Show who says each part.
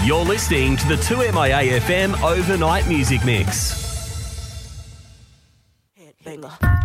Speaker 1: You're listening to the 2MIA FM Overnight Music Mix.
Speaker 2: Headbanger.